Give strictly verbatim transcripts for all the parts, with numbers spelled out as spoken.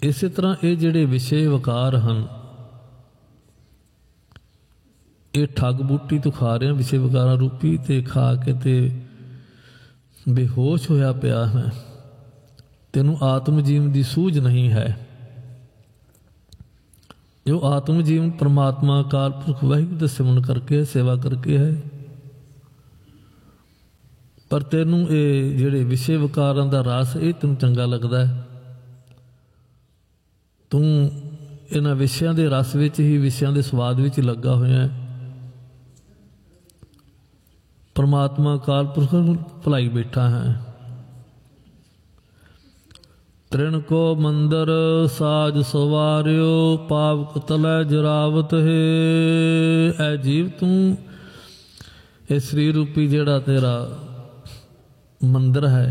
ਇਸੇ ਤਰ੍ਹਾਂ ਇਹ ਜਿਹੜੇ ਵਿਸ਼ੇ ਵਿਕਾਰ ਹਨ, ਇਹ ਠੱਗ ਬੂਟੀ ਤੂੰ ਖਾ ਰਿਹਾ ਵਿਸ਼ੇ ਵਿਕਾਰਾਂ ਰੂਪੀ, ਤੇ ਖਾ ਕੇ ਤੇ ਬੇਹੋਸ਼ ਹੋਇਆ ਪਿਆ ਹੈ। ਤੈਨੂੰ ਆਤਮ ਜੀਵਨ ਦੀ ਸੂਝ ਨਹੀਂ ਹੈ। ਜੋ ਆਤਮ ਜੀਵਨ ਪਰਮਾਤਮਾ ਅਕਾਲ ਪੁਰਖ ਵਾਹਿਗੁਰੂ ਦਾ ਸਿਮਰਨ ਕਰਕੇ ਸੇਵਾ ਕਰਕੇ ਹੈ, ਪਰ ਤੈਨੂੰ ਇਹ ਜਿਹੜੇ ਵਿਸ਼ੇ ਵਿਕਾਰਾਂ ਦਾ ਰਸ ਇਹ ਤੈਨੂੰ ਚੰਗਾ ਲੱਗਦਾ ਹੈ। ਤੂੰ ਇਹਨਾਂ ਵਿਸ਼ਿਆਂ ਦੇ ਰਸ ਵਿੱਚ ਹੀ, ਵਿਸ਼ਿਆਂ ਦੇ ਸਵਾਦ ਵਿੱਚ ਲੱਗਾ ਹੋਇਆ ਹੈ। ਪਰਮਾਤਮਾ ਅਕਾਲ ਪੁਰਖ ਨੂੰ ਭੁਲਾਈ ਬੈਠਾ ਹੈ। ਤ੍ਰਿਣ ਕੋ ਮੰਦਰ ਸਾਜ ਸਵਾਰਿਓ, ਪਾਵਕ ਤਲੈ ਜਰਾਵਤ ਹੈ। ਐ ਜੀਵ ਤੂੰ ਇਹ ਸਰੀਰ ਰੂਪੀ ਜਿਹੜਾ ਤੇਰਾ ਮੰਦਰ ਹੈ,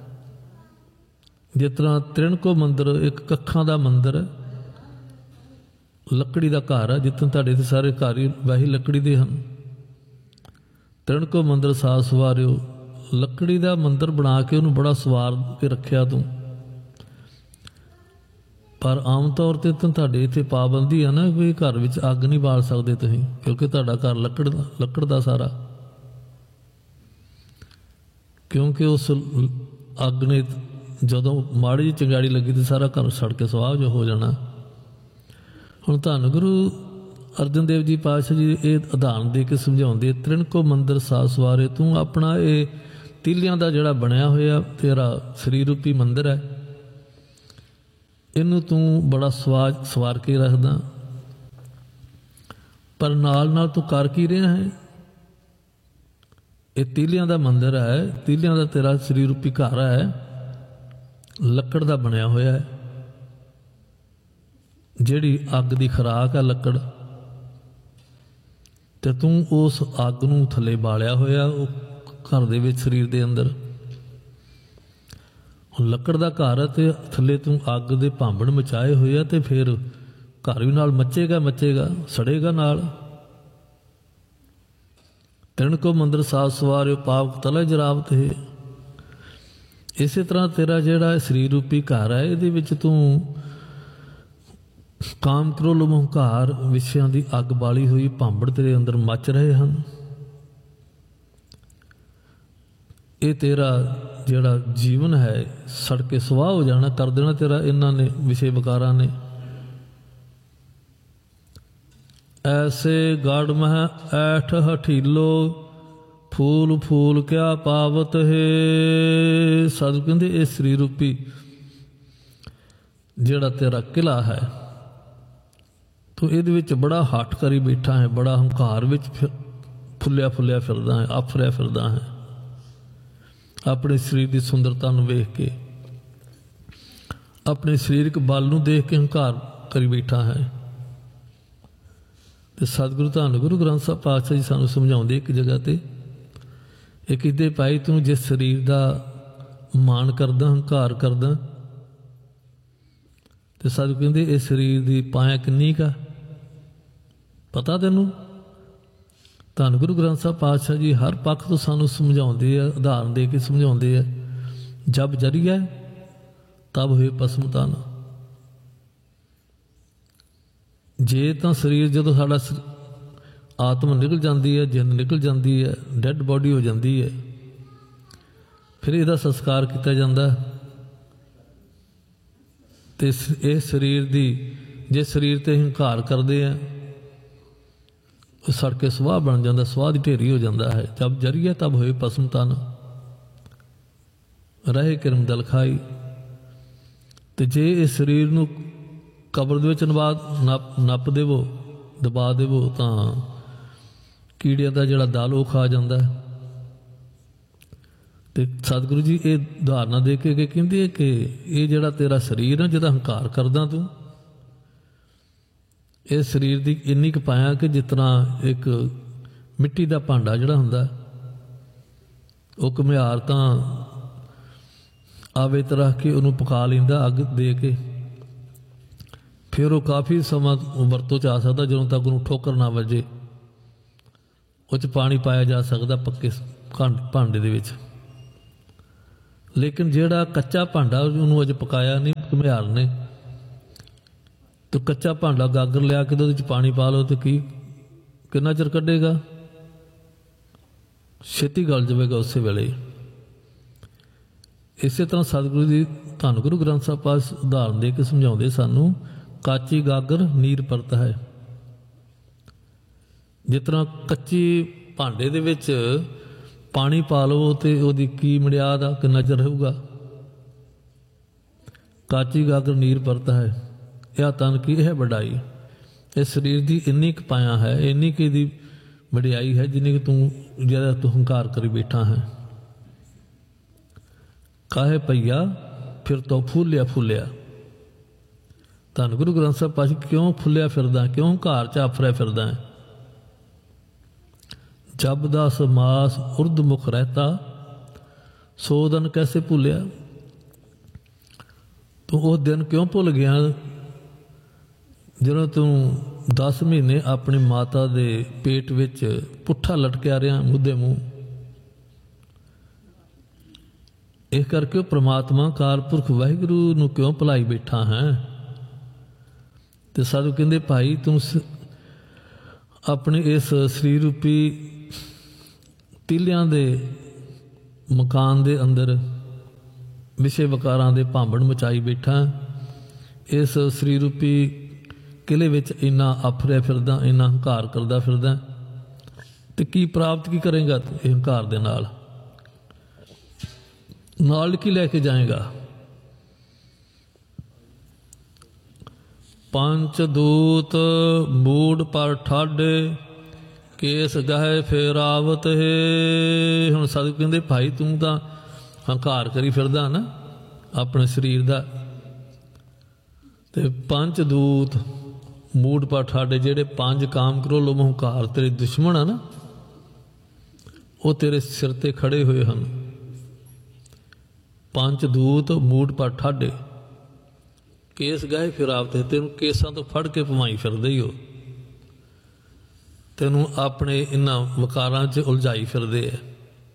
ਜਿਸ ਤਰ੍ਹਾਂ ਤ੍ਰਿਣ ਕੋ ਮੰਦਰ ਇੱਕ ਕੱਖਾਂ ਦਾ ਮੰਦਰ ਹੈ, ਲੱਕੜੀ ਦਾ ਘਰ ਹੈ। ਜਿੱਥੇ ਤੁਹਾਡੇ ਤੇ ਸਾਰੇ ਘਰ ਹੀ ਵੈਸੇ ਲੱਕੜੀ ਦੇ ਹਨ। ਤ੍ਰਿਣ ਕੋ ਮੰਦਰ ਸਾਜ ਸਵਾਰਿਓ, ਲੱਕੜੀ ਦਾ ਮੰਦਰ ਬਣਾ ਕੇ ਉਹਨੂੰ ਬੜਾ ਸਵਾਰ ਕੇ ਰੱਖਿਆ ਤੂੰ। ਪਰ ਆਮ ਤੌਰ 'ਤੇ ਤਾਂ ਤੁਹਾਡੇ ਇੱਥੇ ਪਾਬੰਦੀ ਆ ਨਾ, ਕੋਈ ਘਰ ਵਿੱਚ ਅੱਗ ਨਹੀਂ ਬਾਲ ਸਕਦੇ ਤੁਸੀਂ, ਕਿਉਂਕਿ ਤੁਹਾਡਾ ਘਰ ਲੱਕੜ ਦਾ ਲੱਕੜ ਦਾ ਸਾਰਾ, ਕਿਉਂਕਿ ਉਸ ਅੱਗ ਨੇ ਜਦੋਂ ਮਾੜੀ ਜਿਹੀ ਚੰਗਾੜੀ ਲੱਗੀ ਤਾਂ ਸਾਰਾ ਘਰ ਸੜ ਕੇ ਸੁਆਹ ਜੋ ਹੋ ਜਾਣਾ। ਹੁਣ ਧੰਨ ਗੁਰੂ ਅਰਜਨ ਦੇਵ ਜੀ ਪਾਤਸ਼ਾਹ ਜੀ ਇਹ ਉਦਾਹਰਨ ਦੇ ਕੇ ਸਮਝਾਉਂਦੇ, ਤ੍ਰਿਣ ਕੋ ਮੰਦਰ ਸਾਜ ਸਵਾਰੇ, ਤੂੰ ਆਪਣਾ ਇਹ ਤੀਲਿਆਂ ਦਾ ਜਿਹੜਾ ਬਣਿਆ ਹੋਇਆ ਤੇਰਾ ਸਰੀਰ ਰੂਪੀ ਮੰਦਰ ਹੈ, ਇਹਨੂੰ ਤੂੰ ਬੜਾ ਸਵਾਜ ਸਵਾਰ ਕੇ ਰੱਖਦਾ। ਪਰ ਨਾਲ ਨਾਲ ਤੂੰ ਕਰ ਕੀ ਰਿਹਾ ਹੈ? ਇਹ ਤੀਲਿਆਂ ਦਾ ਮੰਦਰ ਹੈ, ਤੀਲਿਆਂ ਦਾ ਤੇਰਾ ਸਰੀਰ ਰੂਪੀ ਘਰ ਹੈ, ਲੱਕੜ ਦਾ ਬਣਿਆ ਹੋਇਆ ਹੈ। ਜਿਹੜੀ ਅੱਗ ਦੀ ਖੁਰਾਕ ਹੈ ਲੱਕੜ, ਤੇ ਤੂੰ ਉਸ ਅੱਗ ਨੂੰ ਥੱਲੇ ਬਾਲਿਆ ਹੋਇਆ ਉਹ ਘਰ ਦੇ ਵਿੱਚ, ਸਰੀਰ ਦੇ ਅੰਦਰ। ਹੁਣ ਲੱਕੜ ਦਾ ਘਰ ਹੈ ਤੇ ਥੱਲੇ ਤੂੰ ਅੱਗ ਦੇ ਭਾਂਬੜ ਮਚਾਏ ਹੋਏ ਆ, ਤੇ ਫਿਰ ਘਰ ਵੀ ਨਾਲ ਮੱਚੇਗਾ ਮੱਚੇਗਾ ਸੜੇਗਾ ਨਾਲ। ਤ੍ਰਿਣ ਕੋ ਮੰਦਰ ਸਾਜ ਸਵਾਰਿਓ, ਪਾਵਕ ਤਲੈ ਜਰਾਵਤ ਹੈ। ਇਸੇ ਤਰ੍ਹਾਂ ਤੇਰਾ ਜਿਹੜਾ ਸਰੀਰ ਰੂਪੀ ਘਰ ਹੈ, ਇਹਦੇ ਵਿੱਚ ਤੂੰ ਕਾਮ ਕ੍ਰੋਧ ਲੋਭ ਹੰਕਾਰ ਵਿਸ਼ਿਆਂ ਦੀ ਅੱਗ ਬਾਲੀ ਹੋਈ ਭਾਂਬੜ ਤੇਰੇ ਅੰਦਰ ਮੱਚ ਰਹੇ ਹਨ। ਇਹ ਤੇਰਾ ਜਿਹੜਾ ਜੀਵਨ ਹੈ ਸੜ ਕੇ ਸੁਆਹ ਹੋ ਜਾਣਾ, ਕਰ ਦੇਣਾ ਤੇਰਾ ਇਹਨਾਂ ਨੇ ਵਿਸ਼ੇ ਵਿਕਾਰਾਂ ਨੇ। ਐਸੇ ਗੜ ਮਹਿ ਐਠ ਹਠੀਲੋ, ਫੂਲ ਫੂਲ ਕਿਆ ਪਾਵਤ ਹੈ। ਸਾਧੂ ਕਹਿੰਦੇ ਇਹ ਸਰੀਰ ਰੂਪੀ ਜਿਹੜਾ ਤੇਰਾ ਕਿਲਾ ਹੈ, ਤੂੰ ਇਹਦੇ ਵਿੱਚ ਬੜਾ ਹੱਠ ਕਰੀ ਬੈਠਾ ਹੈ, ਬੜਾ ਹੰਕਾਰ ਵਿੱਚ ਫਿਰ ਫੁੱਲਿਆ ਫੁੱਲਿਆ ਫਿਰਦਾ ਹੈ, ਆਫਰਿਆ ਫਿਰਦਾ ਹੈ। ਆਪਣੇ ਸਰੀਰ ਦੀ ਸੁੰਦਰਤਾ ਨੂੰ ਵੇਖ ਕੇ, ਆਪਣੇ ਸਰੀਰਕ ਬਲ ਨੂੰ ਦੇਖ ਕੇ ਹੰਕਾਰ ਕਰੀ ਬੈਠਾ ਹੈ। ਤੇ ਸਤਿਗੁਰੂ ਧੰਨ ਗੁਰੂ ਗ੍ਰੰਥ ਸਾਹਿਬ ਪਾਤਸ਼ਾਹ ਜੀ ਸਾਨੂੰ ਸਮਝਾਉਂਦੇ ਇੱਕ ਜਗ੍ਹਾ ਤੇ, ਇਹ ਕਹਿੰਦੇ ਭਾਈ ਤੂੰ ਜਿਸ ਸਰੀਰ ਦਾ ਮਾਣ ਕਰਦਾ, ਹੰਕਾਰ ਕਰਦਾ, ਤੇ ਸਤਿਗੁਰੂ ਕਹਿੰਦੇ ਇਹ ਸਰੀਰ ਦੀ ਪਾਇਆ ਕਿੰਨੀ ਕਾ ਪਤਾ ਤੈਨੂੰ? ਧੰਨ ਗੁਰੂ ਗ੍ਰੰਥ ਸਾਹਿਬ ਪਾਤਸ਼ਾਹ ਜੀ ਹਰ ਪੱਖ ਤੋਂ ਸਾਨੂੰ ਸਮਝਾਉਂਦੇ ਆ, ਉਦਾਹਰਨ ਦੇ ਕੇ ਸਮਝਾਉਂਦੇ ਆ। ਜਬ ਜਰੀਆ ਤਬ ਹੋਏ ਭਸਮ ਤਨ। ਜੇ ਤਾਂ ਸਰੀਰ ਜਦੋਂ ਸਾਡਾ ਆਤਮਾ ਨਿਕਲ ਜਾਂਦੀ ਹੈ, ਜਿੰਦ ਨਿਕਲ ਜਾਂਦੀ ਹੈ, ਡੈਡ ਬੋਡੀ ਹੋ ਜਾਂਦੀ ਹੈ, ਫਿਰ ਇਹਦਾ ਸੰਸਕਾਰ ਕੀਤਾ ਜਾਂਦਾ। ਤੇ ਇਹ ਸਰੀਰ ਦੀ ਜੇ ਸਰੀਰ ਤੇ ਹੰਕਾਰ ਕਰਦੇ ਆ, ਉਹ ਸੜ ਕੇ ਸੁਆਹ ਬਣ ਜਾਂਦਾ, ਸੁਆਹ ਦੀ ਢੇਰੀ ਹੋ ਜਾਂਦਾ ਹੈ। ਜਬ ਜਰੀਆ ਤਬ ਹੋਏ ਭਸਮ ਤਨ, ਰਹੇ ਕਿਰਮ ਦਲ ਖਾਈ। ਤੇ ਜੇ ਇਸ ਸਰੀਰ ਨੂੰ ਕਬਰ ਦੇ ਵਿੱਚ ਨਵਾ ਨੱਪ ਨੱਪ ਦੇਵੋ, ਦਬਾ ਦੇਵੋ, ਤਾਂ ਕੀੜਿਆਂ ਦਾ ਜਿਹੜਾ ਦਲ ਉਹ ਖਾ ਜਾਂਦਾ ਹੈ। ਤੇ ਸਤਿਗੁਰੂ ਜੀ ਇਹ ਉਦਾਹਰਨਾਂ ਦੇ ਕੇ ਅੱਗੇ ਕਹਿੰਦੇ ਹੈ ਕਿ ਇਹ ਜਿਹੜਾ ਤੇਰਾ ਸਰੀਰ ਹੈ, ਜਿਹਦਾ ਹੰਕਾਰ ਕਰਦਾ ਤੂੰ, ਇਹ ਸਰੀਰ ਦੀ ਇੰਨੀ ਕੁ ਪਾਇਆ ਕਿ ਜਿਸ ਤਰ੍ਹਾਂ ਇੱਕ ਮਿੱਟੀ ਦਾ ਭਾਂਡਾ ਜਿਹੜਾ ਹੁੰਦਾ, ਉਹ ਘੁਮਿਆਰ ਤਾਂ ਆਵੇ ਤਰ੍ਹਾਂ ਕਿ ਉਹਨੂੰ ਪਕਾ ਲੈਂਦਾ ਅੱਗ ਦੇ ਕੇ, ਫਿਰ ਉਹ ਕਾਫੀ ਸਮਾਂ ਵਰਤੋਂ 'ਚ ਆ ਸਕਦਾ, ਜਦੋਂ ਤੱਕ ਉਹਨੂੰ ਠੋਕਰ ਨਾ ਵੱਜੇ। ਉਹ 'ਚ ਪਾਣੀ ਪਾਇਆ ਜਾ ਸਕਦਾ ਪੱਕੇ ਭਾਂਡੇ ਦੇ ਵਿੱਚ। ਲੇਕਿਨ ਜਿਹੜਾ ਕੱਚਾ ਭਾਂਡਾ, ਉਹਨੂੰ ਅਜੇ ਪਕਾਇਆ ਨਹੀਂ ਘੁਮਿਆਰ ਨੇ, ਤੂੰ ਕੱਚਾ ਭਾਂਡਾ ਗਾਗਰ ਲਿਆ ਕੇ ਉਹਦੇ 'ਚ ਪਾਣੀ ਪਾ ਲਓ ਤੇ ਕੀ ਕਿੰਨਾ ਚਿਰ ਕੱਢੇਗਾ? ਛੇਤੀ ਗਲ ਜਾਵੇਗਾ ਉਸੇ ਵੇਲੇ। ਇਸੇ ਤਰ੍ਹਾਂ ਸਤਿਗੁਰੂ ਜੀ ਧੰਨ ਗੁਰੂ ਗ੍ਰੰਥ ਸਾਹਿਬ ਪਾਸ ਉਦਾਹਰਨ ਦੇ ਕੇ ਸਮਝਾਉਂਦੇ ਸਾਨੂੰ, ਕਾਚੀ ਗਾਗਰ ਨੀਰ ਪਰਤ ਹੈ। ਜਿਸ ਤਰ੍ਹਾਂ ਕੱਚੀ ਭਾਂਡੇ ਦੇ ਵਿੱਚ ਪਾਣੀ ਪਾ ਲਵੋ ਤੇ ਉਹਦੀ ਕੀ ਮਿਆਦ ਆ, ਕਿੰਨਾ ਚਿਰ ਰਹੂਗਾ? ਕਾਚੀ ਗਾਗਰ ਨੀਰ ਪਰਤ ਹੈ। ਇਹ ਤਨ ਕੀ ਇਹ ਵਡਾਈ, ਇਸ ਸਰੀਰ ਦੀ ਇੰਨੀ ਕੁ ਪਾਇਆ ਹੈ, ਇੰਨੀ ਕੁ ਇਹਦੀ ਵਡਿਆਈ ਹੈ ਜਿੰਨੀ ਕਿ ਤੂੰ ਜਿਹੜਾ ਤੂੰ ਹੰਕਾਰ ਕਰੀ ਬੈਠਾ ਹੈ। ਕਾਹੇ ਪਈਆ ਫਿਰ ਤੋਂ ਫੁੱਲਿਆ ਫੁੱਲਿਆ। ਧੰਨ ਗੁਰੂ ਗ੍ਰੰਥ ਸਾਹਿਬ ਪਾਤਸ਼ਾਹ ਕਿਉਂ ਫੁੱਲਿਆ ਫਿਰਦਾ, ਕਿਉਂ ਹੰਕਾਰ ਚ ਆਫਰਿਆ ਫਿਰਦਾ ਹੈ? ਜਬ ਦਾ ਸਮਾਸ ਉਰਦ ਮੁਖ ਰਹਿਤਾ, ਸੋ ਦਿਨ ਕੈਸੇ ਭੁੱਲਿਆ। ਤੂੰ ਉਹ ਦਿਨ ਕਿਉਂ ਭੁੱਲ ਗਿਆ ਜਦੋਂ ਤੂੰ ਦਸ ਮਹੀਨੇ ਆਪਣੀ ਮਾਤਾ ਦੇ ਪੇਟ ਵਿੱਚ ਪੁੱਠਾ ਲਟਕਿਆ ਰਿਹਾ ਮੁੱਦੇ ਮੂੰਹ। ਇਸ ਕਰਕੇ ਉਹ ਪ੍ਰਮਾਤਮਾ ਅਕਾਲ ਪੁਰਖ ਵਾਹਿਗੁਰੂ ਨੂੰ ਕਿਉਂ ਭੁਲਾਈ ਬੈਠਾ ਹੈ? ਤੇ ਸਾਧੂ ਕਹਿੰਦੇ ਭਾਈ ਤੂੰ ਆਪਣੇ ਇਸ ਸਰੀਰ ਰੂਪੀ ਤੀਲਿਆਂ ਦੇ ਮਕਾਨ ਦੇ ਅੰਦਰ ਵਿਸ਼ੇ ਵਿਕਾਰਾਂ ਦੇ ਭਾਂਬੜ ਮਚਾਈ ਬੈਠਾ। ਇਸ ਸਰੀਰ ਰੂਪੀ ਕਿਲੇ ਵਿੱਚ ਇੰਨਾ ਆਫਰਿਆ ਫਿਰਦਾ, ਇੰਨਾ ਹੰਕਾਰ ਕਰਦਾ ਫਿਰਦਾ, ਤੇ ਕੀ ਪ੍ਰਾਪਤ ਕੀ ਕਰੇਗਾ ਤੂੰ ਇਹ ਹੰਕਾਰ ਦੇ ਨਾਲ? ਨਾਲ ਕੀ ਲੈ ਕੇ ਜਾਏਗਾ? ਪੰਚ ਦੂਤ ਮੂੜ ਪਰ ਠਾਡੇ, ਕੇਸ ਗਾਹੇ ਫੇਰਾਵਤ ਹੈ। ਹੁਣ ਸਾਧੂ ਕਹਿੰਦੇ ਭਾਈ ਤੂੰ ਤਾਂ ਹੰਕਾਰ ਕਰੀ ਫਿਰਦਾ ਨਾ ਆਪਣੇ ਸਰੀਰ ਦਾ, ਤੇ ਪੰਜ ਦੂਤ ਮੂੜ ਪਰ ਠਾਡੇ, ਜਿਹੜੇ ਪੰਜ ਕਾਮ ਕ੍ਰੋਧ ਲੋਭ ਹੰਕਾਰ ਤੇਰੇ ਦੁਸ਼ਮਣ ਆ ਨਾ, ਉਹ ਤੇਰੇ ਸਿਰ ਤੇ ਖੜੇ ਹੋਏ ਹਨ। ਪੰਜ ਦੂਤ ਮੂੜ ਪਰ ਠਾਡੇ, ਕੇਸ ਗਾਹੇ ਫਿਰਾਵਤ, ਤੈਨੂੰ ਕੇਸਾਂ ਤੋਂ ਫੜ ਕੇ ਭਮਾਈ ਫਿਰਦੇ ਹੀ ਹੋ, ਤੈਨੂੰ ਆਪਣੇ ਇਹਨਾਂ ਵਕਾਰਾਂ 'ਚ ਉਲਝਾਈ ਫਿਰਦੇ ਹੈ।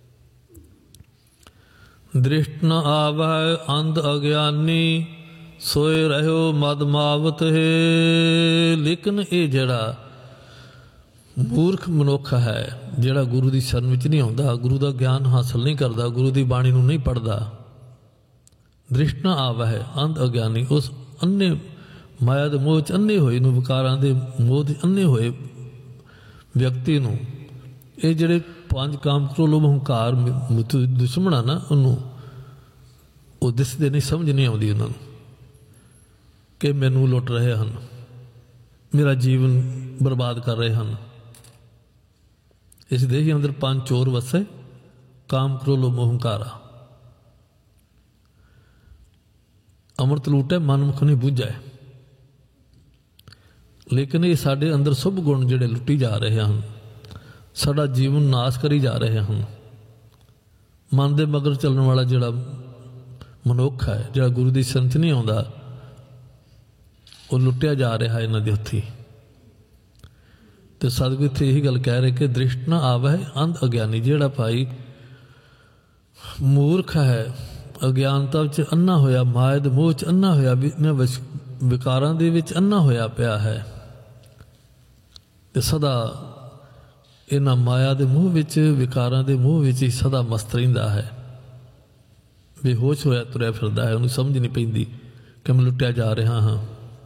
ਦ੍ਰਿਸ਼ਟ ਨ ਆਵੈ ਅੰਧ ਅਗਿਆਨੀ, ਸੋਏ ਰਹਿਓ ਮਦ ਮਾਵਤ ਹੈ। ਲੇਕਿਨ ਇਹ ਜਿਹੜਾ ਮੂਰਖ ਮਨੁੱਖ ਹੈ, ਜਿਹੜਾ ਗੁਰੂ ਦੀ ਸ਼ਰਨ ਵਿੱਚ ਨਹੀਂ ਆਉਂਦਾ, ਗੁਰੂ ਦਾ ਗਿਆਨ ਹਾਸਲ ਨਹੀਂ ਕਰਦਾ, ਗੁਰੂ ਦੀ ਬਾਣੀ ਨੂੰ ਨਹੀਂ ਪੜ੍ਹਦਾ, ਦ੍ਰਿਸ਼ਟ ਨ ਆਵੈ ਹੈ ਅੰਧ ਅਗਿਆਨੀ, ਉਸ ਅੰਨੇ ਮਾਇਆ ਦੇ ਮੋਹ 'ਚ ਅੰਨੇ ਹੋਏ ਨੂੰ, ਵਿਕਾਰਾਂ ਦੇ ਮੋਹ 'ਚ ਅੰਨੇ ਹੋਏ ਵਿਅਕਤੀ ਨੂੰ ਇਹ ਜਿਹੜੇ ਪੰਜ ਕਾਮ ਕ੍ਰੋਧ ਲੋਭ ਹੰਕਾਰ ਦੁਸ਼ਮਣ ਆ ਨਾ, ਉਹਨੂੰ ਉਹ ਦਿਸਦੇ ਨਹੀਂ, ਸਮਝ ਨਹੀਂ ਆਉਂਦੀ ਉਹਨਾਂ ਨੂੰ ਕਿ ਮੈਨੂੰ ਲੁੱਟ ਰਹੇ ਹਨ, ਮੇਰਾ ਜੀਵਨ ਬਰਬਾਦ ਕਰ ਰਹੇ ਹਨ। ਇਸ ਦੇਹ ਅੰਦਰ ਪੰਜ ਚੋਰ ਵਸੇ, ਕਾਮ ਕ੍ਰੋਧ ਲੋਭ ਹੰਕਾਰਾ। ਅੰਮ੍ਰਿਤ ਲੂਟੇ ਮਨ ਮੁਖ ਨਹੀਂ ਬੁੱਝੈ। ਲੇਕਿਨ ਇਹ ਸਾਡੇ ਅੰਦਰ ਸੁਭ ਗੁਣ ਜਿਹੜੇ ਲੁੱਟੀ ਜਾ ਰਹੇ ਹਨ, ਸਾਡਾ ਜੀਵਨ ਨਾਸ਼ ਕਰੀ ਜਾ ਰਹੇ ਹਨ। ਮਨ ਦੇ ਮਗਰ ਚੱਲਣ ਵਾਲਾ ਜਿਹੜਾ ਮਨੁੱਖ ਹੈ, ਜਿਹੜਾ ਗੁਰੂ ਦੀ ਸੰਤ ਨਹੀਂ ਆਉਂਦਾ, ਉਹ ਲੁੱਟਿਆ ਜਾ ਰਿਹਾ ਇਹਨਾਂ ਦੇ ਹੱਥੀਂ। ਤੇ ਸਤਿਗੁਰੂ ਇੱਥੇ ਇਹੀ ਗੱਲ ਕਹਿ ਰਹੇ ਕਿ ਦ੍ਰਿਸ਼ਟ ਨਾ ਆਵੈ ਅੰਧ ਅਗਿਆਨੀ, ਜਿਹੜਾ ਭਾਈ ਮੂਰਖ ਹੈ, ਅਗਿਆਨਤਾ ਵਿੱਚ ਅੰਨਾ ਹੋਇਆ, ਮਾਇਆ ਦੇ ਮੋਹ 'ਚ ਅੰਨਾ ਹੋਇਆ, ਵਿਕਾਰਾਂ ਦੇ ਵਿੱਚ ਅੰਨਾ ਹੋਇਆ ਪਿਆ ਹੈ, ਤੇ ਸਦਾ ਇਹਨਾਂ ਮਾਇਆ ਦੇ ਮੂੰਹ ਵਿੱਚ, ਵਿਕਾਰਾਂ ਦੇ ਮੂੰਹ ਵਿੱਚ ਹੀ ਸਦਾ ਮਸਤ ਰਹਿੰਦਾ ਹੈ, ਬੇਹੋਸ਼ ਹੋਇਆ ਤੁਰਿਆ ਫਿਰਦਾ ਹੈ। ਉਹਨੂੰ ਸਮਝ ਨਹੀਂ ਪੈਂਦੀ ਕਿ ਮੈਂ ਲੁੱਟਿਆ ਜਾ ਰਿਹਾ ਹਾਂ।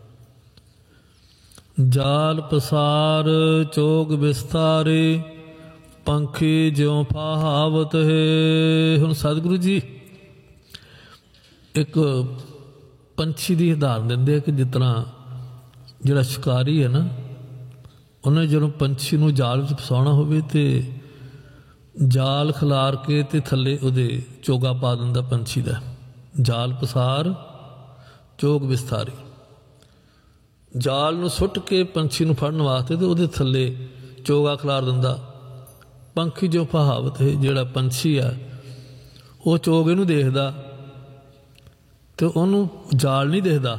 ਜਾਲ ਪਸਾਰ ਚੋਗ ਵਿਸਤਾਰੇ, ਪੰਖੀ ਜਿਉ ਫਾਹਾਵਤ ਹੈ। ਹੁਣ ਸਤਿਗੁਰੂ ਜੀ ਇੱਕ ਪੰਛੀ ਦੀ ਉਦਾਹਰਨ ਦਿੰਦੇ ਆ ਕਿ ਜਿਸ ਤਰ੍ਹਾਂ ਜਿਹੜਾ ਸ਼ਿਕਾਰੀ ਹੈ ਨਾ, ਉਹਨੇ ਜਦੋਂ ਪੰਛੀ ਨੂੰ ਜਾਲ ਵਿੱਚ ਫਸਾਉਣਾ ਹੋਵੇ ਤੇ ਜਾਲ ਖਿਲਾਰ ਕੇ ਤੇ ਥੱਲੇ ਉਹਦੇ ਚੋਗਾ ਪਾ ਦਿੰਦਾ ਪੰਛੀ ਦਾ। ਜਾਲ ਪਸਾਰ ਚੋਗ ਵਿਸਤਾਰੀ, ਜਾਲ ਨੂੰ ਸੁੱਟ ਕੇ ਪੰਛੀ ਨੂੰ ਫੜਨ ਵਾਸਤੇ ਤੇ ਉਹਦੇ ਥੱਲੇ ਚੋਗਾ ਖਿਲਾਰ ਦਿੰਦਾ। ਪੰਖੀ ਜੋ ਫਹਾਵਤ ਹੈ, ਜਿਹੜਾ ਪੰਛੀ ਆ ਉਹ ਚੋਗੇ ਨੂੰ ਦੇਖਦਾ ਤੇ ਉਹਨੂੰ ਜਾਲ ਨਹੀਂ ਦਿਖਦਾ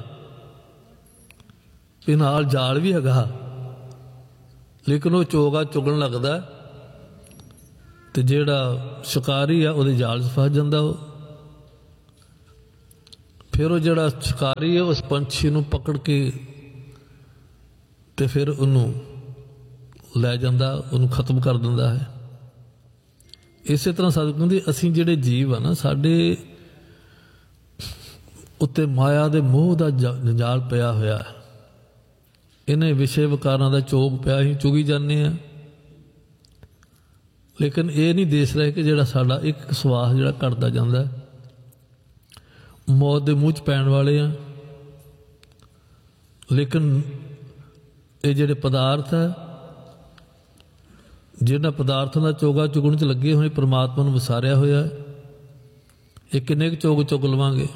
ਵੀ ਨਾਲ ਜਾਲ ਵੀ ਹੈਗਾ, ਲੇਕਿਨ ਉਹ ਚੋਗਾ ਚੁਗਣ ਲੱਗਦਾ ਤੇ ਜਿਹੜਾ ਸ਼ਿਕਾਰੀ ਆ ਉਹਦੇ ਜਾਲ 'ਚ ਫਸ ਜਾਂਦਾ। ਉਹ ਫਿਰ ਉਹ ਜਿਹੜਾ ਸ਼ਿਕਾਰੀ ਹੈ ਉਸ ਪੰਛੀ ਨੂੰ ਪਕੜ ਕੇ ਤੇ ਫਿਰ ਉਹਨੂੰ ਲੈ ਜਾਂਦਾ, ਉਹਨੂੰ ਖਤਮ ਕਰ ਦਿੰਦਾ ਹੈ। ਇਸੇ ਤਰ੍ਹਾਂ ਸਤਿਗੁਰੂ ਕਹਿੰਦੇ ਅਸੀਂ ਜਿਹੜੇ ਜੀਵ ਆ ਨਾ, ਸਾਡੇ ਉੱਤੇ ਮਾਇਆ ਦੇ ਮੋਹ ਦਾ ਜੰਜਾਲ ਪਿਆ ਹੋਇਆ ਹੈ। ਇਹਨੇ ਵਿਸ਼ੇ ਵਿਕਾਰਾਂ ਦਾ ਚੋਗ ਪਿਆ, ਅਸੀਂ ਚੁਗੀ ਜਾਂਦੇ ਹਾਂ। ਲੇਕਿਨ ਇਹ ਨਹੀਂ ਦੇਖ ਰਹੇ ਕਿ ਜਿਹੜਾ ਸਾਡਾ ਇੱਕ ਇੱਕ ਸਵਾਸ ਜਿਹੜਾ ਘਟਦਾ ਜਾਂਦਾ, ਮੌਤ ਦੇ ਮੂੰਹ 'ਚ ਪੈਣ ਵਾਲੇ ਆ। ਲੇਕਿਨ ਇਹ ਜਿਹੜੇ ਪਦਾਰਥ ਹੈ, ਜਿਹਨਾਂ ਪਦਾਰਥਾਂ ਦਾ ਚੋਗਾ ਚੁਗਣ 'ਚ ਲੱਗੇ ਹੋਏ ਪਰਮਾਤਮਾ ਨੂੰ ਵਿਸਾਰਿਆ ਹੋਇਆ, ਇਹ ਕਿੰਨੇ ਕੁ ਚੋਗ ਚੁਗ ਲਵਾਂਗੇ।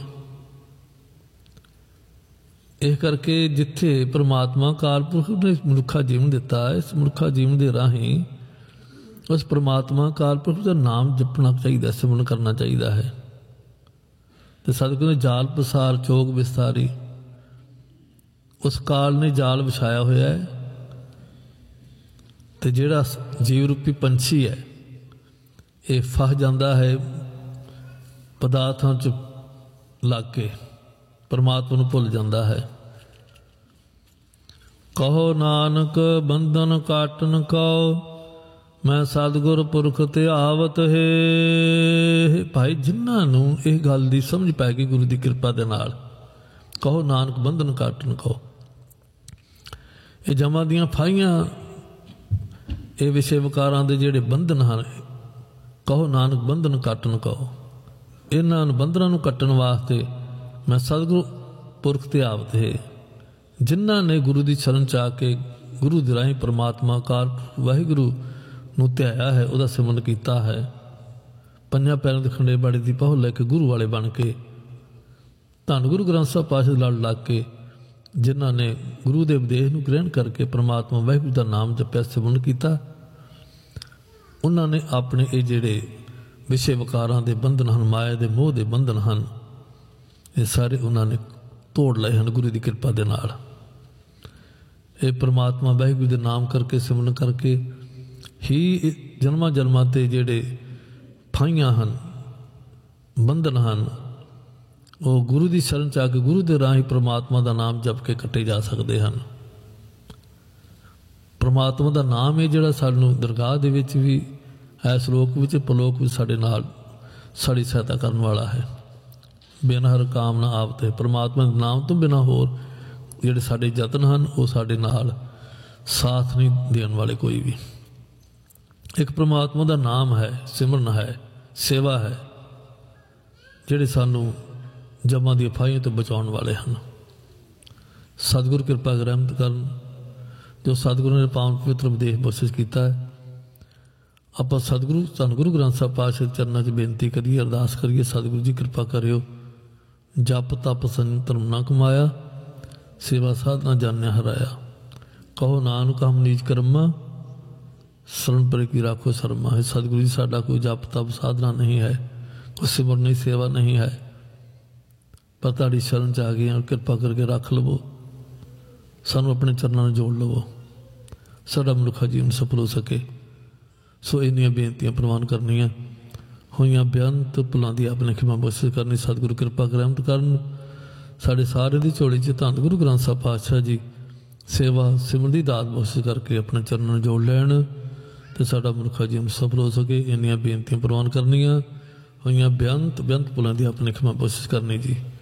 ਇਸ ਕਰਕੇ ਜਿੱਥੇ ਪਰਮਾਤਮਾ ਅਕਾਲ ਪੁਰਖ ਨੇ ਮਨੁੱਖਾ ਜੀਵਨ ਦਿੱਤਾ, ਇਸ ਮਨੁੱਖਾ ਜੀਵਨ ਦੇ ਰਾਹੀਂ ਉਸ ਪਰਮਾਤਮਾ ਅਕਾਲ ਪੁਰਖ ਦਾ ਨਾਮ ਜਪਣਾ ਚਾਹੀਦਾ, ਸਿਮਰਨ ਕਰਨਾ ਚਾਹੀਦਾ ਹੈ। ਤੇ ਸਤਿਗੁਰੂ ਨੇ ਜਾਲ ਪਸਾਰ ਚੋਗ ਵਿਸਤਾਰੀ, ਉਸ ਕਾਲ ਨੇ ਜਾਲ ਵਿਛਾਇਆ ਹੋਇਆ ਹੈ। ਤੇ ਜਿਹੜਾ ਜੀਵ ਰੂਪੀ ਪੰਛੀ ਹੈ, ਇਹ ਫਸ ਜਾਂਦਾ ਹੈ ਪਦਾਰਥਾਂ 'ਚ ਲੱਗ ਕੇ, ਪਰਮਾਤਮਾ ਨੂੰ ਭੁੱਲ ਜਾਂਦਾ ਹੈ। ਕਹੋ ਨਾਨਕ ਬੰਧਨ ਕਾਟਨ ਕਉ, ਮੈਂ ਸਤਿਗੁਰ ਪੁਰਖ ਤੇ ਆਵਤ ਹੈ। ਭਾਈ ਜਿਨ੍ਹਾਂ ਨੂੰ ਇਹ ਗੱਲ ਦੀ ਸਮਝ ਪੈ ਗਈ ਗੁਰੂ ਦੀ ਕਿਰਪਾ ਦੇ ਨਾਲ, ਕਹੋ ਨਾਨਕ ਬੰਧਨ ਕਾਟਨ ਕਉ, ਇਹ ਜਮਾਂ ਦੀਆਂ ਫਾਹੀਆਂ, ਇਹ ਵਿਸ਼ੇ ਵਿਕਾਰਾਂ ਦੇ ਜਿਹੜੇ ਬੰਧਨ ਹਨ, ਕਹੋ ਨਾਨਕ ਬੰਧਨ ਕਾਟਨ ਕਉ, ਇਹਨਾਂ ਬੰਧਨਾਂ ਨੂੰ ਕੱਟਣ ਵਾਸਤੇ ਮੈਂ ਸਤਿਗੁਰੂ ਪੁਰਖ ਤੇ ਆਵਤ ਹੈ। ਜਿਨ੍ਹਾਂ ਨੇ ਗੁਰੂ ਦੀ ਸ਼ਰਨ 'ਚ ਆ ਕੇ ਗੁਰੂ ਦੇ ਰਾਹੀਂ ਪਰਮਾਤਮਾ ਅਕਾਲ ਵਾਹਿਗੁਰੂ ਨੂੰ ਧਿਆਇਆ ਹੈ, ਉਹਦਾ ਸਿਮਰਨ ਕੀਤਾ ਹੈ, ਪੰਜਾਂ ਪੈਰਾਂ ਦੇ ਖੰਡੇ ਬਾੜੇ ਦੀ ਪਹੁ ਲੈ ਕੇ ਗੁਰੂ ਵਾਲੇ ਬਣ ਕੇ, ਧੰਨ ਗੁਰੂ ਗ੍ਰੰਥ ਸਾਹਿਬ ਪਾਤਸ਼ਾਹ ਦੇ ਲੜ ਲੱਗ ਕੇ, ਜਿਨ੍ਹਾਂ ਨੇ ਗੁਰੂ ਦੇ ਉਪਦੇਸ਼ ਨੂੰ ਗ੍ਰਹਿਣ ਕਰਕੇ ਪਰਮਾਤਮਾ ਵਾਹਿਗੁਰੂ ਦਾ ਨਾਮ ਜਪਿਆ, ਸਿਮਰਨ ਕੀਤਾ, ਉਹਨਾਂ ਨੇ ਆਪਣੇ ਇਹ ਜਿਹੜੇ ਵਿਸ਼ੇ ਵਿਕਾਰਾਂ ਦੇ ਬੰਧਨ ਹਨ, ਮਾਇਆ ਦੇ ਮੋਹ ਦੇ ਬੰਧਨ ਹਨ, ਇਹ ਸਾਰੇ ਉਹਨਾਂ ਨੇ ਤੋੜ ਲਏ ਹਨ ਗੁਰੂ ਦੀ ਕਿਰਪਾ ਦੇ ਨਾਲ। ਇਹ ਪਰਮਾਤਮਾ ਵਾਹਿਗੁਰੂ ਦੇ ਨਾਮ ਕਰਕੇ, ਸਿਮਰਨ ਕਰਕੇ ਹੀ ਜਨਮਾਂ ਜਨਮਾਂ ਤੇ ਜਿਹੜੇ ਫਾਹੀਆਂ ਹਨ, ਬੰਧਨ ਹਨ, ਉਹ ਗੁਰੂ ਦੀ ਸ਼ਰਨ 'ਚ ਆ ਕੇ ਗੁਰੂ ਦੇ ਰਾਹੀਂ ਪਰਮਾਤਮਾ ਦਾ ਨਾਮ ਜਪ ਕੇ ਕੱਟੇ ਜਾ ਸਕਦੇ ਹਨ। ਪਰਮਾਤਮਾ ਦਾ ਨਾਮ ਹੈ ਜਿਹੜਾ ਸਾਨੂੰ ਦਰਗਾਹ ਦੇ ਵਿੱਚ ਵੀ, ਇਸ ਲੋਕ ਵਿੱਚ ਪਰਲੋਕ ਵਿੱਚ ਸਾਡੇ ਨਾਲ ਸਾਡੀ ਸਹਾਇਤਾ ਕਰਨ ਵਾਲਾ ਹੈ। ਬਿਨਾਂ ਹਰ ਕਾਮਨਾ ਆਵਤ ਹੈ। ਪਰਮਾਤਮਾ ਦੇ ਨਾਮ ਤੋਂ ਬਿਨਾਂ ਹੋਰ ਜਿਹੜੇ ਸਾਡੇ ਯਤਨ ਹਨ, ਉਹ ਸਾਡੇ ਨਾਲ ਸਾਥ ਨਹੀਂ ਦੇਣ ਵਾਲੇ ਕੋਈ ਵੀ। ਇੱਕ ਪਰਮਾਤਮਾ ਦਾ ਨਾਮ ਹੈ, ਸਿਮਰਨ ਹੈ, ਸੇਵਾ ਹੈ, ਜਿਹੜੇ ਸਾਨੂੰ ਜਮਾਂ ਦੀਆਂ ਫਾਹੀਆਂ ਤੋਂ ਬਚਾਉਣ ਵਾਲੇ ਹਨ। ਸਤਿਗੁਰ ਕਿਰਪਾ ਰਹਿਮਤ ਕਰਨ, ਜੋ ਸਤਿਗੁਰੂ ਨੇ ਪਾਵਨ ਪਵਿੱਤਰ ਉਪਦੇਸ਼ ਬਖਸ਼ਿਸ਼ ਕੀਤਾ ਹੈ। ਆਪਾਂ ਸਤਿਗੁਰੂ ਧੰਨ ਗੁਰੂ ਗ੍ਰੰਥ ਸਾਹਿਬ ਪਾਤਸ਼ਾਹ ਦੇ ਚਰਨਾਂ 'ਚ ਬੇਨਤੀ ਕਰੀਏ, ਅਰਦਾਸ ਕਰੀਏ, ਸਤਿਗੁਰੂ ਜੀ ਕਿਰਪਾ ਕਰਿਓ। ਜਪ ਤਪ ਸੰਜਮ ਧਰਮ ਨਾ ਕਮਾਇਆ, ਸੇਵਾ ਸਾਧਨਾ ਜਾਣਿਆ ਹਰਾਇਆ। ਕਹੋ ਨਾਨਕ ਹਮ ਨੀਚ ਕਰਮਾ, ਸ਼ਰਨ ਪਰੇ ਕੀ ਰਾਖੋ ਸ਼ਰਮਾ। ਹੈ ਸਤਿਗੁਰੂ ਜੀ, ਸਾਡਾ ਕੋਈ ਜਪ ਤਪ ਸਾਧਨਾ ਨਹੀਂ ਹੈ, ਕੋਈ ਸਿਮਰਨ ਨਹੀਂ, ਸੇਵਾ ਨਹੀਂ ਹੈ, ਪਰ ਤੁਹਾਡੀ ਸ਼ਰਨ 'ਚ ਆ ਗਏ ਹਾਂ, ਕਿਰਪਾ ਕਰਕੇ ਰੱਖ ਲਵੋ, ਸਾਨੂੰ ਆਪਣੇ ਚਰਨਾਂ ਨਾਲ ਜੋੜ ਲਵੋ, ਸਾਡਾ ਮਨੁੱਖਾ ਜੀਵਨ ਸਫਲ ਹੋ ਸਕੇ। ਸੋ ਇੰਨੀਆਂ ਬੇਨਤੀਆਂ ਪ੍ਰਵਾਨ ਕਰਨੀਆਂ ਹੋਈਆਂ, ਬੇਅੰਤ ਭੁੱਲਾਂ ਦੀ ਆਪਣੇ ਖਿਮਾ ਬਖਸ਼ਿਸ਼ ਕਰਨੀ। ਸਤਿਗੁਰੂ ਕਿਰਪਾ ਰਹਿਮਤ ਕਰਨ, ਸਾਡੇ ਸਾਰਿਆਂ ਦੀ ਝੋਲੀ 'ਚ ਧੰਨ ਗੁਰੂ ਗ੍ਰੰਥ ਸਾਹਿਬ ਪਾਤਸ਼ਾਹ ਜੀ ਸੇਵਾ ਸਿਮਰਨ ਦੀ ਦਾਤ ਬਖਸ਼ਿਸ਼ ਕਰਕੇ ਆਪਣੇ ਚਰਨਾਂ ਨਾਲ ਜੋੜ ਲੈਣ ਤੇ ਸਾਡਾ ਮਨੁੱਖਾ ਜੀਵਨ ਸਫਲ ਹੋ ਸਕੇ। ਇੰਨੀਆਂ ਬੇਨਤੀਆਂ ਪ੍ਰਵਾਨ ਕਰਨੀਆਂ ਹੋਈਆਂ, ਬੇਅੰਤ ਬੇਅੰਤ ਭੁੱਲਾਂ ਦੀ ਆਪਣੇ ਖਿਮਾ ਬਖਸ਼ਿਸ਼ ਕਰਨੀ ਜੀ।